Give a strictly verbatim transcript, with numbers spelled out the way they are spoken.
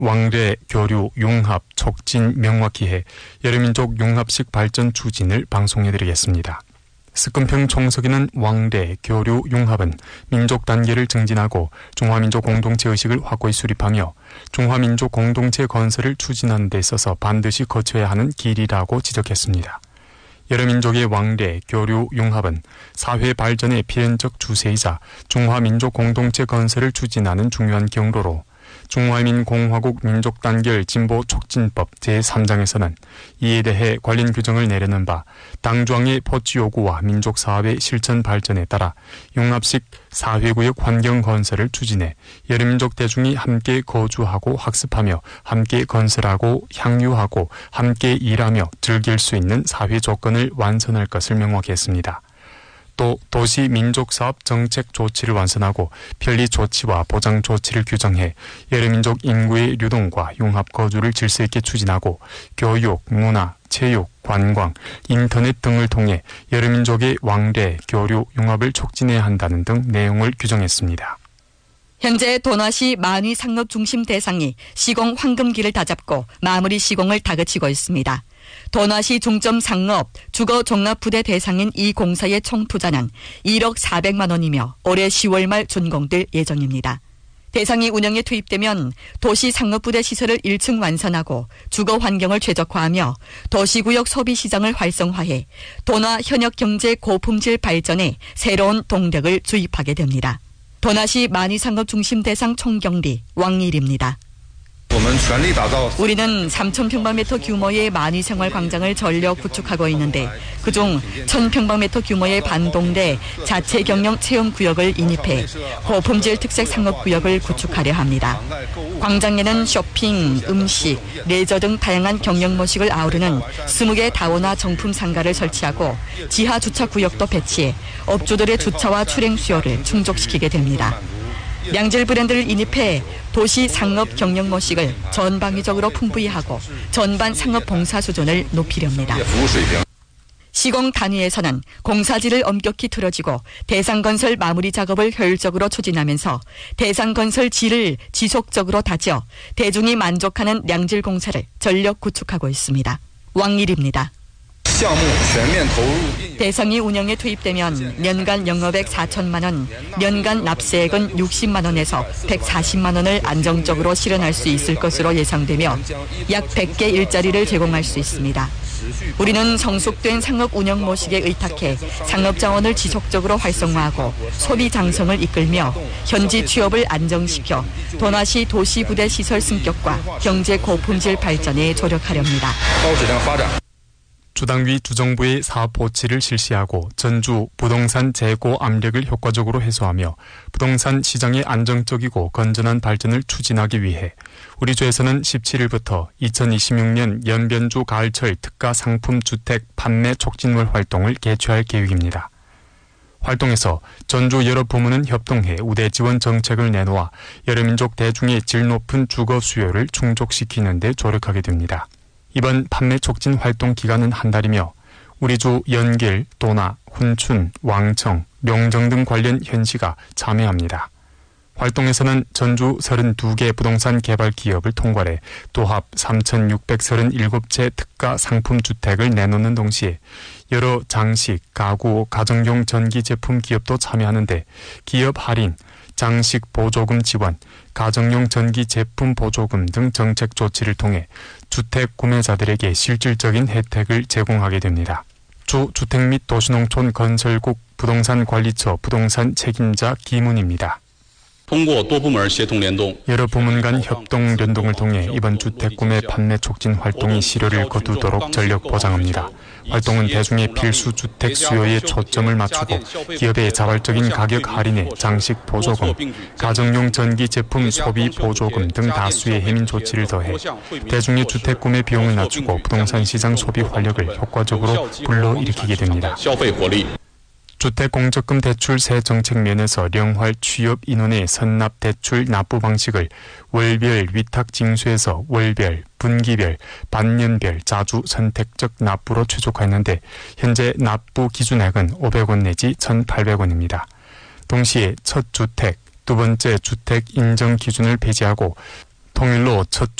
왕래, 교류, 융합, 촉진 명확히 해 여러민족 융합식 발전 추진을 방송해드리겠습니다. 스금평 총서기는 왕래, 교류, 융합은 민족 단계를 증진하고 중화민족 공동체 의식을 확고히 수립하며 중화민족 공동체 건설을 추진하는 데 있어서 반드시 거쳐야 하는 길이라고 지적했습니다. 여러민족의 왕래, 교류, 융합은 사회 발전의 필연적 주세이자 중화민족 공동체 건설을 추진하는 중요한 경로로 중화민공화국 민족단결 진보촉진법 제삼 장에서는 이에 대해 관련 규정을 내려는 바 당중앙의 포치 요구와 민족사업의 실천 발전에 따라 융합식 사회구역 환경 건설을 추진해 여러민족 대중이 함께 거주하고 학습하며 함께 건설하고 향유하고 함께 일하며 즐길 수 있는 사회 조건을 완성할 것을 명확히 했습니다. 또 도시 민족사업 정책 조치를 완성하고 편리 조치와 보장 조치를 규정해 여러민족 인구의 유동과 융합 거주를 질서 있게 추진하고 교육, 문화, 체육, 관광, 인터넷 등을 통해 여러민족의 왕래, 교류, 융합을 촉진해야 한다는 등 내용을 규정했습니다. 현재 도나시 만위 상업 중심 대상이 시공 황금기를 다잡고 마무리 시공을 다그치고 있습니다. 도나시 중점 상업 주거 종합부대 대상인 이 공사의 총 투자는 일억 사백만 원이며 올해 시월 말 준공될 예정입니다. 대상이 운영에 투입되면 도시 상업부대 시설을 일 층 완선하고 주거 환경을 최적화하며 도시구역 소비시장을 활성화해 도나 현역 경제 고품질 발전에 새로운 동력을 주입하게 됩니다. 도나시 만위 상업 중심 대상 총경리 왕일입니다. 우리는 삼천 평방미터 규모의 만위생활광장을 전력 구축하고 있는데 그중 천 평방미터 규모의 반동대 자체 경영 체험구역을 인입해 고품질 특색 상업구역을 구축하려 합니다. 광장에는 쇼핑, 음식, 레저 등 다양한 경영 모식을 아우르는 스무 개 다원화 정품 상가를 설치하고 지하 주차 구역도 배치해 업주들의 주차와 출행 수요를 충족시키게 됩니다. 양질 브랜드를 인입해 도시 상업 경영 모식을 전방위적으로 풍부히 하고 전반 상업 봉사 수준을 높이렵니다. 시공 단위에서는 공사지를 엄격히 틀어지고 대상건설 마무리 작업을 효율적으로 추진하면서 대상건설 질을 지속적으로 다져 대중이 만족하는 양질 공사를 전력 구축하고 있습니다. 왕일입니다. 대상이 운영에 투입되면 년간 영업액 사천만 원, 년간 납세액은 육십만 원에서 백사십만 원을 안정적으로 실현할 수 있을 것으로 예상되며 약 백 개 일자리를 제공할 수 있습니다. 우리는 성숙된 상업 운영 모식에 의탁해 상업 자원을 지속적으로 활성화하고 소비 장성을 이끌며 현지 취업을 안정시켜 도나시 도시부대 시설 승격과 경제 고품질 발전에 조력하렵니다. 주당위 주정부의 사업 보치를 실시하고 전주 부동산 재고 압력을 효과적으로 해소하며 부동산 시장의 안정적이고 건전한 발전을 추진하기 위해 우리 주에서는 십칠 일부터 이천이십육 년 연변주 가을철 특가 상품 주택 판매 촉진월 활동을 개최할 계획입니다. 활동에서 전주 여러 부문은 협동해 우대 지원 정책을 내놓아 여러민족 대중의 질 높은 주거 수요를 충족시키는 데 조력하게 됩니다. 이번 판매 촉진 활동 기간은 한 달이며 우리 주 연길, 도나, 훈춘, 왕청, 명정 등 관련 현시가 참여합니다. 활동에서는 전주 서른두 개 부동산 개발 기업을 통괄해 도합 삼천육백삼십칠 채 특가 상품 주택을 내놓는 동시에 여러 장식, 가구, 가정용 전기 제품 기업도 참여하는데 기업 할인, 장식 보조금 지원, 가정용 전기 제품 보조금 등 정책 조치를 통해 주택 구매자들에게 실질적인 혜택을 제공하게 됩니다. 주 주택 및 도시농촌 건설국 부동산관리처 부동산 책임자 김은입니다. 여러 부문 간 협동聯動을 통해 이번 주택 구매 판매 촉진 활동이 실효를 거두도록 전력 보장합니다. 활동은 대중의 필수 주택 수요에 초점을 맞추고 기업의 자발적인 가격 할인에 장식 보조금, 가정용 전기 제품 소비 보조금 등 다수의 해민 조치를 더해 대중의 주택 구매 비용을 낮추고 부동산 시장 소비 활력을 효과적으로 불러일으키게 됩니다. 주택공적금 대출 세 정책 면에서 령활 취업 인원의 선납 대출 납부 방식을 월별 위탁 징수에서 월별, 분기별, 반년별 자주 선택적 납부로 최적화했는데 현재 납부 기준액은 오백 원 내지 천팔백 원입니다. 동시에 첫 주택, 두 번째 주택 인정 기준을 폐지하고 통일로 첫